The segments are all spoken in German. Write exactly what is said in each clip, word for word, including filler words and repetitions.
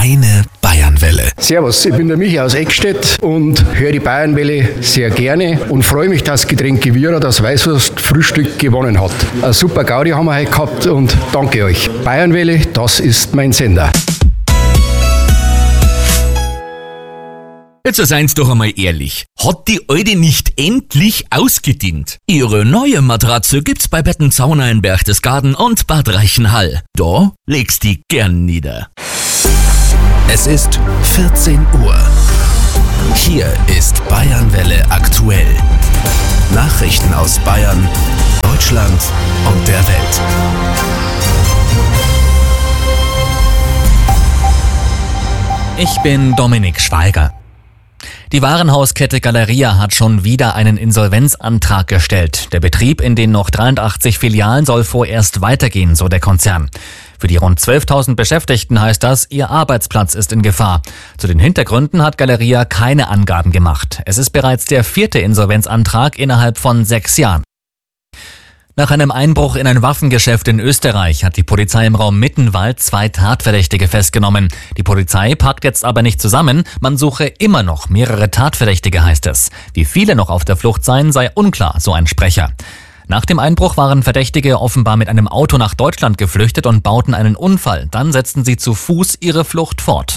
Deine Bayernwelle. Servus, ich bin der Michi aus Eckstedt und höre die Bayernwelle sehr gerne und freue mich, dass Getränke Vira das Weißwurst-Frühstück gewonnen hat. Eine super Gaudi haben wir heute gehabt und danke euch. Bayernwelle, das ist mein Sender. Jetzt seien's doch einmal ehrlich. Hat die alte nicht endlich ausgedient? Ihre neue Matratze gibt's bei Bettenzauner in Berchtesgaden und Bad Reichenhall. Da legst die gern nieder. Es ist vierzehn Uhr. Hier ist Bayernwelle aktuell. Nachrichten aus Bayern, Deutschland und der Welt. Ich bin Dominik Schweiger. Die Warenhauskette Galeria hat schon wieder einen Insolvenzantrag gestellt. Der Betrieb in den noch dreiundachtzig Filialen soll vorerst weitergehen, so der Konzern. Für die rund zwölftausend Beschäftigten heißt das, ihr Arbeitsplatz ist in Gefahr. Zu den Hintergründen hat Galeria keine Angaben gemacht. Es ist bereits der vierte Insolvenzantrag innerhalb von sechs Jahren. Nach einem Einbruch in ein Waffengeschäft in Österreich hat die Polizei im Raum Mittenwald zwei Tatverdächtige festgenommen. Die Polizei packt jetzt aber nicht zusammen, man suche immer noch mehrere Tatverdächtige, heißt es. Wie viele noch auf der Flucht seien, sei unklar, so ein Sprecher. Nach dem Einbruch waren Verdächtige offenbar mit einem Auto nach Deutschland geflüchtet und bauten einen Unfall. Dann setzten sie zu Fuß ihre Flucht fort.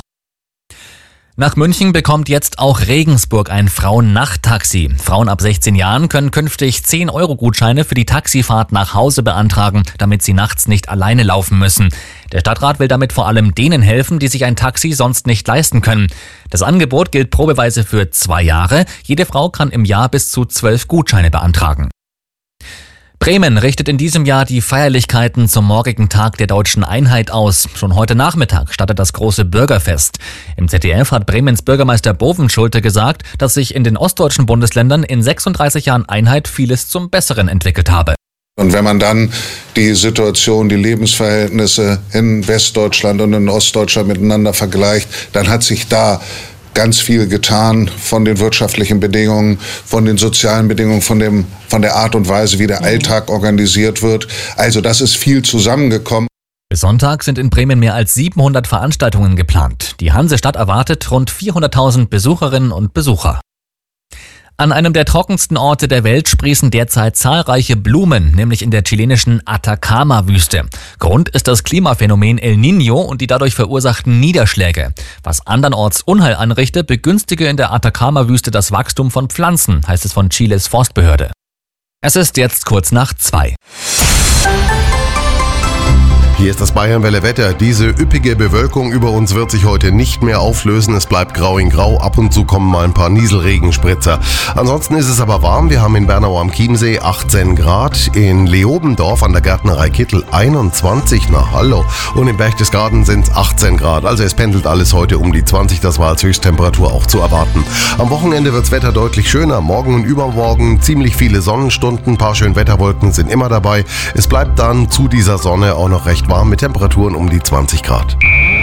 Nach München bekommt jetzt auch Regensburg ein Frauen-Nacht-Taxi. Frauen ab sechzehn Jahren können künftig zehn Euro Gutscheine für die Taxifahrt nach Hause beantragen, damit sie nachts nicht alleine laufen müssen. Der Stadtrat will damit vor allem denen helfen, die sich ein Taxi sonst nicht leisten können. Das Angebot gilt probeweise für zwei Jahre. Jede Frau kann im Jahr bis zu zwölf Gutscheine beantragen. Bremen richtet in diesem Jahr die Feierlichkeiten zum morgigen Tag der Deutschen Einheit aus. Schon heute Nachmittag startet das große Bürgerfest. Im Z D F hat Bremens Bürgermeister Bovenschulte gesagt, dass sich in den ostdeutschen Bundesländern in sechsunddreißig Jahren Einheit vieles zum Besseren entwickelt habe. Und wenn man dann die Situation, die Lebensverhältnisse in Westdeutschland und in Ostdeutschland miteinander vergleicht, dann hat sich da ganz viel getan von den wirtschaftlichen Bedingungen, von den sozialen Bedingungen, von dem, von der Art und Weise, wie der Alltag organisiert wird. Also das ist viel zusammengekommen. Bis Sonntag sind in Bremen mehr als siebenhundert Veranstaltungen geplant. Die Hansestadt erwartet rund vierhunderttausend Besucherinnen und Besucher. An einem der trockensten Orte der Welt sprießen derzeit zahlreiche Blumen, nämlich in der chilenischen Atacama-Wüste. Grund ist das Klimaphänomen El Niño und die dadurch verursachten Niederschläge. Was andernorts Unheil anrichte, begünstige in der Atacama-Wüste das Wachstum von Pflanzen, heißt es von Chiles Forstbehörde. Es ist jetzt kurz nach zwei. Hier ist das Bayernwelle Wetter. Diese üppige Bewölkung über uns wird sich heute nicht mehr auflösen. Es bleibt grau in grau. Ab und zu kommen mal ein paar Nieselregenspritzer. Ansonsten ist es aber warm. Wir haben in Bernau am Chiemsee achtzehn Grad, in Leobendorf an der Gärtnerei Kittel einundzwanzig. Na hallo. Und in Berchtesgaden sind es achtzehn Grad. Also es pendelt alles heute um die zwanzig. Das war als Höchsttemperatur auch zu erwarten. Am Wochenende wird das Wetter deutlich schöner. Morgen und übermorgen ziemlich viele Sonnenstunden. Ein paar schöne Wetterwolken sind immer dabei. Es bleibt dann zu dieser Sonne auch noch recht warm mit Temperaturen um die zwanzig Grad.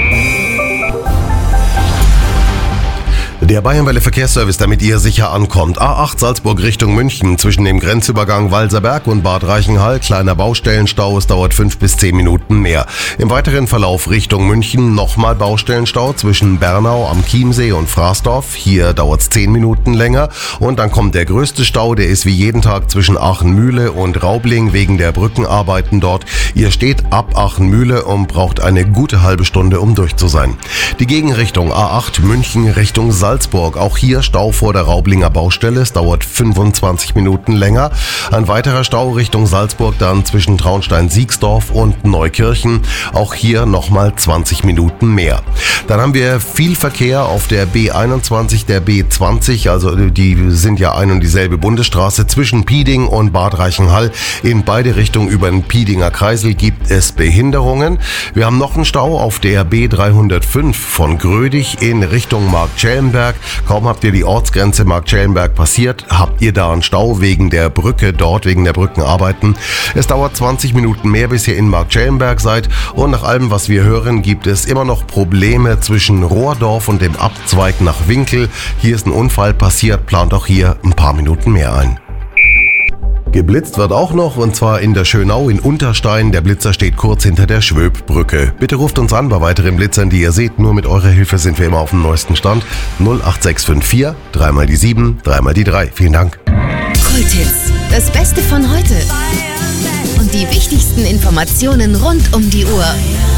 Der Bayernwelle Verkehrsservice, damit ihr sicher ankommt. A acht Salzburg Richtung München zwischen dem Grenzübergang Walserberg und Bad Reichenhall. Kleiner Baustellenstau, es dauert fünf bis zehn Minuten mehr. Im weiteren Verlauf Richtung München nochmal Baustellenstau zwischen Bernau am Chiemsee und Fraßdorf. Hier dauert es zehn Minuten länger. Und dann kommt der größte Stau, der ist wie jeden Tag zwischen Aachenmühle und Raubling wegen der Brückenarbeiten dort. Ihr steht ab Aachenmühle und braucht eine gute halbe Stunde, um durch zu sein. Die Gegenrichtung A acht München Richtung Salzburg. Salzburg. Auch hier Stau vor der Raublinger Baustelle. Es dauert fünfundzwanzig Minuten länger. Ein weiterer Stau Richtung Salzburg dann zwischen Traunstein-Siegsdorf und Neukirchen. Auch hier nochmal zwanzig Minuten mehr. Dann haben wir viel Verkehr auf der B einundzwanzig, der B zwanzig. Also die sind ja ein und dieselbe Bundesstraße. Zwischen Pieding und Bad Reichenhall in beide Richtungen über den Piedinger Kreisel gibt es Behinderungen. Wir haben noch einen Stau auf der B dreihundertfünf von Grödig in Richtung Marktschellenberg. Kaum habt ihr die Ortsgrenze Marktschellenberg passiert, habt ihr da einen Stau wegen der Brücke dort, wegen der Brückenarbeiten. Es dauert zwanzig Minuten mehr, bis ihr in Marktschellenberg seid. Und nach allem, was wir hören, gibt es immer noch Probleme zwischen Rohrdorf und dem Abzweig nach Winkel. Hier ist ein Unfall passiert, plant auch hier ein paar Minuten mehr ein. Geblitzt wird auch noch, und zwar in der Schönau in Unterstein. Der Blitzer steht kurz hinter der Schwöbbrücke. Bitte ruft uns an bei weiteren Blitzern, die ihr seht. Nur mit eurer Hilfe sind wir immer auf dem neuesten Stand. null acht sechs fünf vier, dreimal die sieben, dreimal die drei. Vielen Dank. Kulthits, das Beste von heute und die wichtigsten Informationen rund um die Uhr.